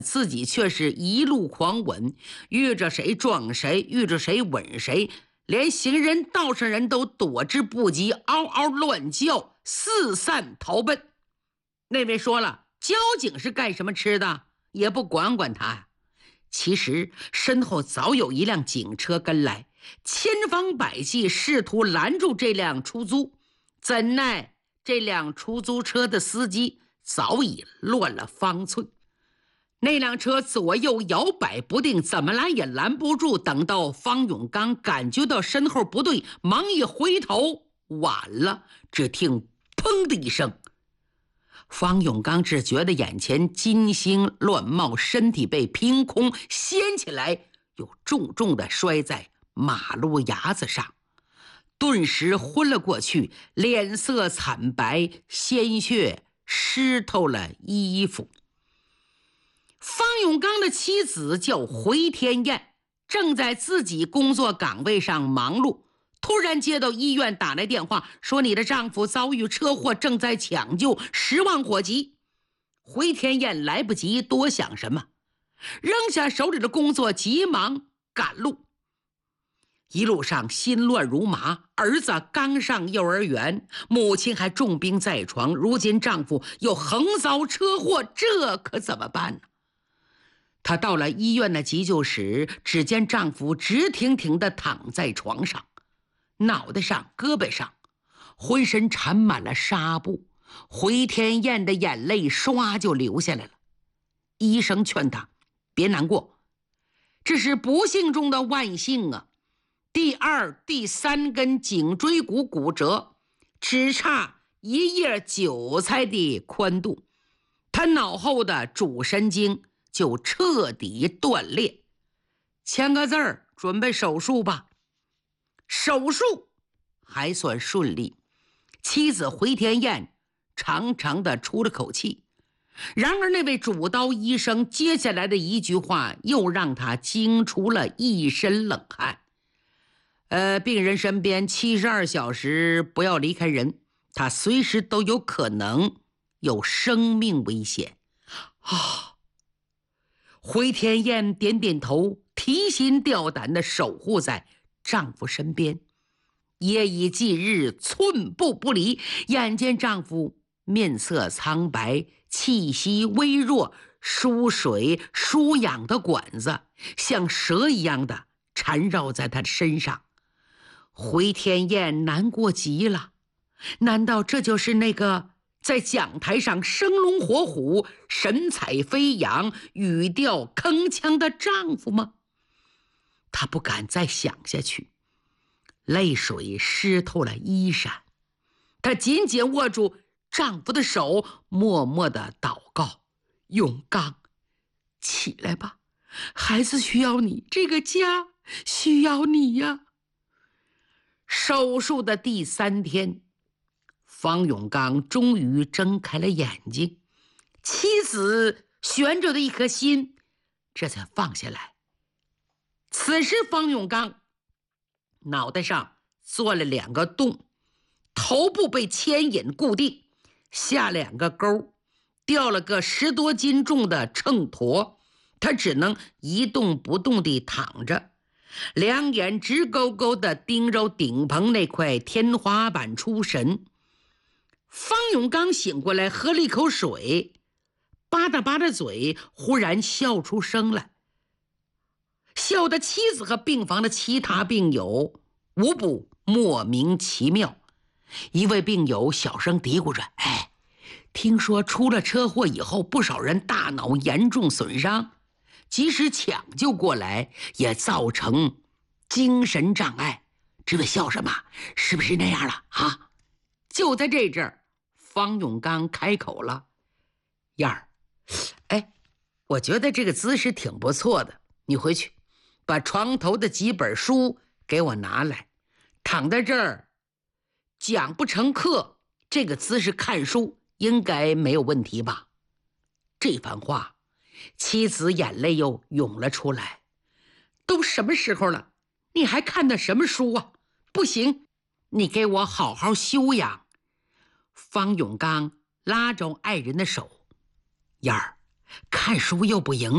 自己却是一路狂吻，遇着谁撞谁，遇着谁吻谁，连行人道上人都躲之不及，嗷嗷乱叫，四散逃奔。那位说了，交警是干什么吃的，也不管管他。其实身后早有一辆警车跟来，千方百计试图拦住这辆出租，怎奈这辆出租车的司机早已乱了方寸。那辆车左右摇摆不定，怎么拦也拦不住。等到方永刚感觉到身后不对，忙一回头，晚了，只听砰的一声，方永刚只觉得眼前金星乱冒，身体被凭空掀起来，又重重地摔在马路牙子上，顿时昏了过去，脸色惨白，鲜血湿透了衣服。方永刚的妻子叫回天燕，正在自己工作岗位上忙碌，突然接到医院打来电话，说你的丈夫遭遇车祸，正在抢救，10万火急。回天燕来不及多想什么，扔下手里的工作，急忙赶路。一路上心乱如麻，儿子刚上幼儿园，母亲还重病在床，如今丈夫又横遭车祸，这可怎么办呢？她到了医院的急救室，只见丈夫直挺挺地躺在床上，脑袋上、胳膊上浑身缠满了纱布。回天燕的眼泪唰就流下来了。医生劝她别难过，这是不幸中的万幸啊！第2、第3根颈椎骨骨折，只差1叶韭菜的宽度，她脑后的主神经就彻底断裂。签个字儿，准备手术吧。手术还算顺利，妻子回天燕长长的出了口气。然而那位主刀医生接下来的一句话又让他惊出了一身冷汗。病人身边72小时不要离开人，他随时都有可能有生命危险。回天燕点点头，提心吊胆地守护在丈夫身边。夜以继日，寸步不离，眼见丈夫面色苍白，气息微弱，输水输氧的管子像蛇一样的缠绕在他的身上。回天燕难过极了，难道这就是那个在讲台上生龙活虎、神采飞扬、语调铿锵的丈夫吗？她不敢再想下去，泪水湿透了衣衫。她紧紧握住丈夫的手，默默地祷告：永刚，起来吧，孩子需要你，这个家需要你呀。手术的第3天，方永刚终于睁开了眼睛，妻子悬着的一颗心这才放下来。此时方永刚脑袋上做了2个洞，头部被牵引固定，下2个钩，掉了个10多斤重的秤砣，他只能一动不动地躺着，两眼直勾勾地盯着顶棚那块天花板出神。方永刚醒过来，喝了一口水，吧嗒吧嗒嘴，忽然笑出声来，笑得妻子和病房的其他病友无不莫名其妙。一位病友小声嘀咕着：听说出了车祸以后，不少人大脑严重损伤，即使抢救过来也造成精神障碍。这位笑什么？是不是那样了啊？就在这阵儿，方永刚开口了：燕儿，我觉得这个姿势挺不错的，你回去把床头的几本书给我拿来，躺在这儿讲不成课，这个姿势看书应该没有问题吧？这番话，妻子眼泪又涌了出来。都什么时候了，你还看的什么书啊？不行，你给我好好休养。方永刚拉着爱人的手：燕儿，看书又不赢